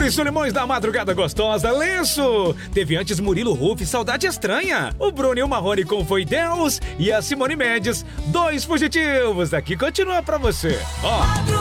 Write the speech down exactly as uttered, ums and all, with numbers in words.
Yuri Solimões da Madrugada Gostosa, Lenço. Teve antes Murilo Ruff, Saudade Estranha. O Bruno e o Marrone com Foi Deus. E a Simone Mendes, Dois Fugitivos. Aqui continua pra você. Ó.